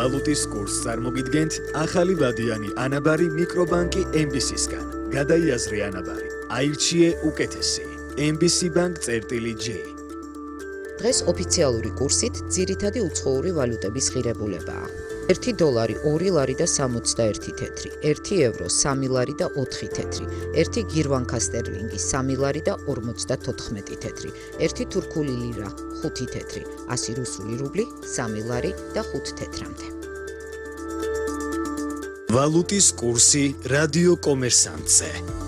ვალუტის კურსს წარმოგიდგენთ ახალი ვადიანი ანაბარი მიკრობანკი MBC-სგან. გადაიაზრე ანაბარი, აირჩიე უკეთესი. MBC Bank-J. დღეს ოფიციალური კურსით ძირითადი უცხოური ვალუტების ღირებულებაა. 1 დოლარი 2 ლარი და 61 თეთრი, 1 ევრო 3 ლარი და 4 თეთრი, 1 გირვანკა სტერლინგი 3 ლარი და 54 თეთრი, 1 თურქული ლირა 5 თეთრი, 100 რუსული რუბლი 3 ლარი და 5 თეთრამდე. ვალუტის კურსი რადიო კომერსანტზე.